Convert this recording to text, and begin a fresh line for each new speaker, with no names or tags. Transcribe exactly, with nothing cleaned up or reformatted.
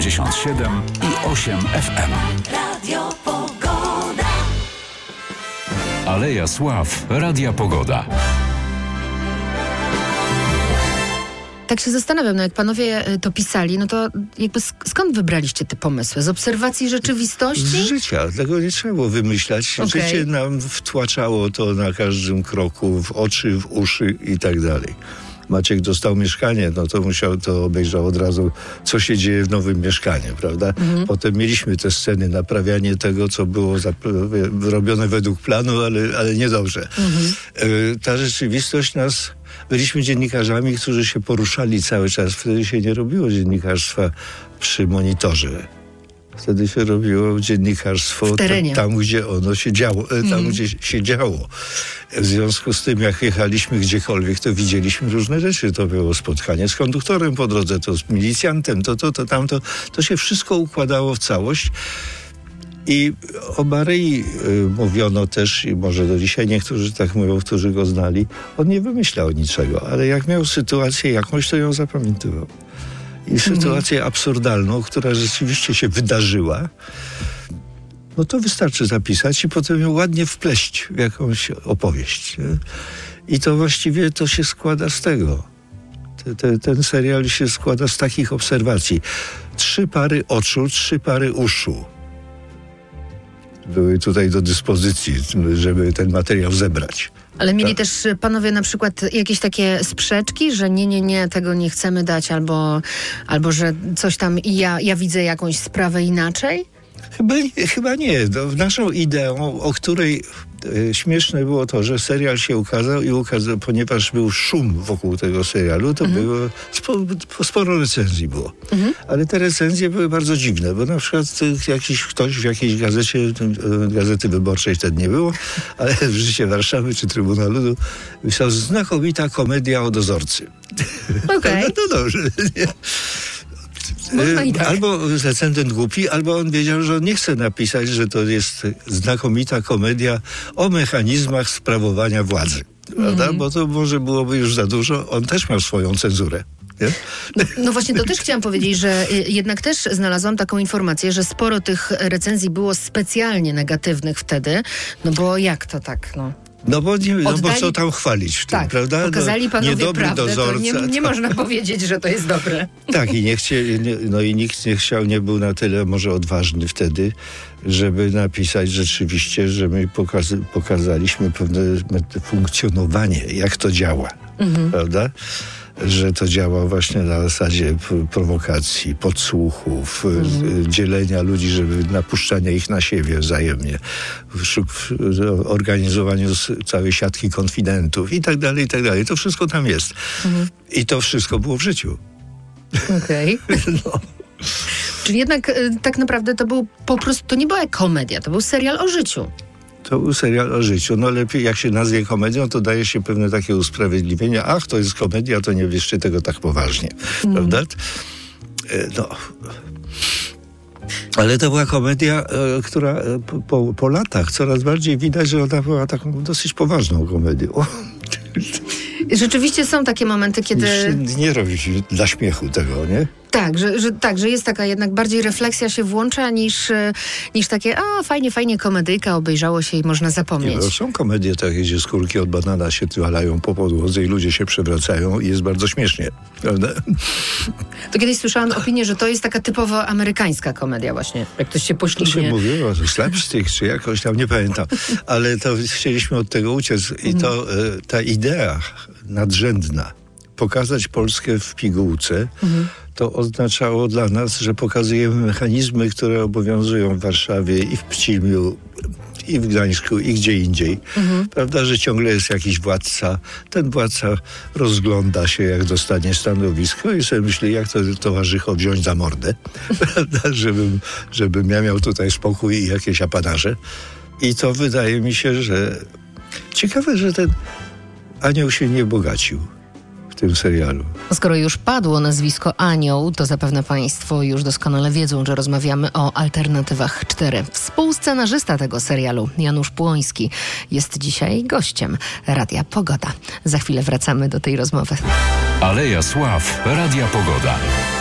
osiemdziesiąt siedem i osiem F M.
Radio Pogoda.
Aleja Sław, Radia Pogoda.
Tak się zastanawiam, no jak panowie to pisali, no to jakby sk- skąd wybraliście te pomysły? Z obserwacji rzeczywistości?
Z życia. Tego nie trzeba było wymyślać.
Okay.
Życie nam wtłaczało to na każdym kroku, w oczy, w uszy i tak dalej. Maciek dostał mieszkanie, no to musiał, to obejrzał od razu, co się dzieje w nowym mieszkaniu, prawda? Mhm. Potem mieliśmy te sceny, naprawianie tego, co było zap- robione według planu, ale, ale niedobrze. Mhm. Y, ta rzeczywistość nas... Byliśmy dziennikarzami, którzy się poruszali cały czas. Wtedy się nie robiło dziennikarstwa przy monitorze. Wtedy się robiło dziennikarstwo t- tam, gdzie ono się działo, tam, mm. gdzie się działo. W związku z tym, jak jechaliśmy gdziekolwiek, to widzieliśmy różne rzeczy. To było spotkanie z konduktorem po drodze, to z milicjantem, to, to, to, tamto. To się wszystko układało w całość. I o Maryi y, mówiono też, i może do dzisiaj niektórzy tak mówią, którzy go znali, on nie wymyślał niczego, ale jak miał sytuację jakąś, to ją zapamiętywał. I sytuację mhm. absurdalną, która rzeczywiście się wydarzyła, no to wystarczy zapisać i potem ją ładnie wpleść w jakąś opowieść. Nie? I to właściwie to się składa z tego. Te, te, ten serial się składa z takich obserwacji. Trzy pary oczu, trzy pary uszu były tutaj do dyspozycji, żeby ten materiał zebrać.
Ale mieli
tak.
też panowie na przykład jakieś takie sprzeczki, że nie, nie, nie, tego nie chcemy dać, albo, albo że coś tam i ja, ja widzę jakąś sprawę inaczej?
Chyba, chyba nie. No, naszą ideą, o której e, śmieszne było to, że serial się ukazał i ukazał, ponieważ był szum wokół tego serialu, to mhm. było spo, sporo recenzji było. Mhm. Ale te recenzje były bardzo dziwne, bo na przykład jakiś ktoś w jakiejś gazecie, Gazety Wyborczej wtedy nie było, ale w Życie Warszawy czy Trybunału Ludu pisał można komedia o dozorcy.
Okay.
No to dobrze. Nie? Tak. Albo recenzent głupi, albo on wiedział, że on nie chce napisać, że to jest znakomita komedia o mechanizmach sprawowania władzy. Prawda? Mm. Bo to może byłoby już za dużo. On też miał swoją cenzurę.
No, no właśnie, to też chciałam powiedzieć, że jednak też znalazłam taką informację, że sporo tych recenzji było specjalnie negatywnych wtedy, no bo jak to tak, no?
No bo, nie, no bo co tam chwalić w tym,
tak,
prawda?
Pokazali panowie
niedobry
prawdę,
dozorca.
To nie, nie można powiedzieć, że to jest dobre.
Tak, i nie chcie, nie, no i nikt nie chciał, nie był na tyle może odważny wtedy, żeby napisać rzeczywiście, że my pokaz, pokazaliśmy pewne funkcjonowanie, jak to działa, mhm. prawda? Że to działa właśnie na zasadzie prowokacji, podsłuchów, mm. dzielenia ludzi, żeby napuszczania ich na siebie wzajemnie, organizowaniu całej siatki konfidentów i tak dalej, i tak dalej. To wszystko tam jest. Mm. I to wszystko było w życiu.
Okej. Okay. No. Czyli jednak tak naprawdę to był po prostu, to nie była komedia, to był serial o życiu.
To był serial o życiu. No lepiej jak się nazwie komedią, to daje się pewne takie usprawiedliwienie. Ach, to jest komedia, to nie bierzcie tego tak poważnie. Mm. Prawda? No. Ale to była komedia, która po, po latach coraz bardziej widać, że ona była taką dosyć poważną komedią.
Rzeczywiście są takie momenty, kiedy...
Nie, nie robi się dla śmiechu tego, nie?
Tak, że, że, tak, że jest taka jednak bardziej refleksja się włącza niż, niż takie, a fajnie, fajnie komedyjka, obejrzało się i można zapomnieć.
Nie, są komedie takie, gdzie skórki od banana się walają po podłodze i ludzie się przewracają i jest bardzo śmiesznie, prawda?
To kiedyś słyszałam opinię, że to jest taka typowo amerykańska komedia właśnie, jak ktoś się poślizgnie.
To się mówiło, że slapstick czy jakoś tam, nie pamiętam, ale to chcieliśmy od tego uciec i to mhm. ta idea nadrzędna, pokazać Polskę w pigułce, mhm. to oznaczało dla nas, że pokazujemy mechanizmy, które obowiązują w Warszawie i w Pcimiu, i w Gdańsku, i gdzie indziej. Mhm. Prawda, że ciągle jest jakiś władca. Ten władca rozgląda się, jak dostanie stanowisko i sobie myśli, jak to towarzycho wziąć za mordę. Prawda, żebym, żebym ja miał tutaj spokój i jakieś apanarze. I to wydaje mi się, że ciekawe, że ten anioł się nie bogacił w tym serialu.
Skoro już padło nazwisko Anioł, to zapewne państwo już doskonale wiedzą, że rozmawiamy o Alternatywach cztery. Współscenarzysta tego serialu, Janusz Płoński, jest dzisiaj gościem Radia Pogoda. Za chwilę wracamy do tej rozmowy.
Aleja Sław, Radia Pogoda.